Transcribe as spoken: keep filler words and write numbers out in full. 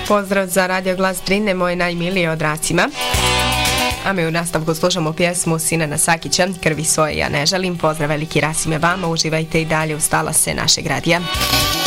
Pozdrav za Radio Glas Drine, moje najmilije od Racima. A mi u nastavku slušamo pjesmu Sinana Sakića, Krvi svoje ja ne žalim. Pozdrav veliki Rasime vama, uživajte i dalje uz talase našeg radija.